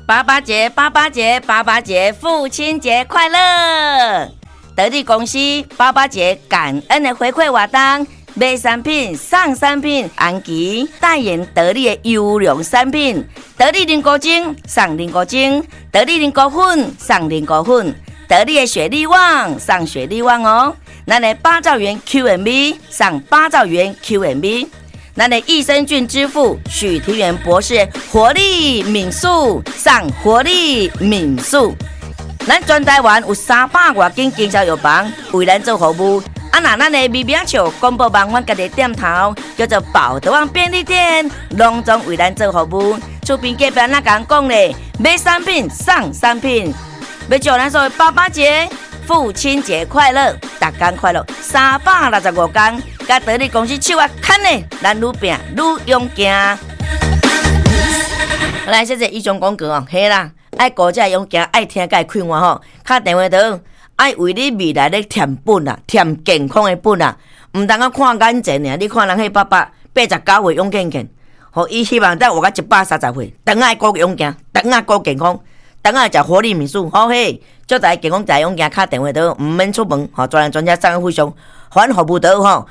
爸爸节，爸爸节，爸爸节，父亲节快乐！得力公司爸爸节感恩的回馈活动，买产品送产品，安琪代言得力的优良产品，得力凝固精送凝固精，得力凝固粉送凝固粉，得力的雪力旺送雪力旺哦。咱的八兆元 Q&B 送八兆元 Q&B。咱的益生菌之父许庭元博士活力敏素上活力敏素，咱全台湾有300多间经销药房为咱做服务。那咱的微名笑公布网阮家己店头叫做宝德旺便利店，隆重为咱做服务。厝边隔壁那讲讲咧，买产品送产品，要祝咱所谓爸爸节、父亲节快乐，大家快乐365天。甲得力公司手啊牵咧，咱愈拼愈勇敢。来，谢谢以上广告哦，嘿啦，爱顾这勇敢，爱听甲开换吼，敲电话到，爱为你未来咧添本啊，添健康的本啊，唔当我看眼前尔，你看人迄爸爸89岁勇健健，吼，伊希望再活到130岁，当爱顾勇敢，当爱顾健康，当爱食活力民宿，好嘿，祝大家健康大勇敢，敲电话到，唔免出门，吼，专家上非常。反服务道吼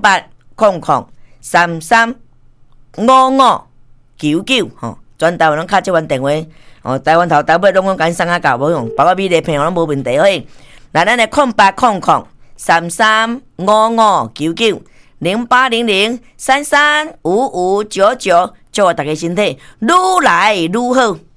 0800335599吼，全台湾拢敲这款电话哦，台湾头台尾拢讲敢送啊到无用，包括美丽朋友拢无问题嘿。来，咱的08003355990800335599，祝大家身体愈来愈好。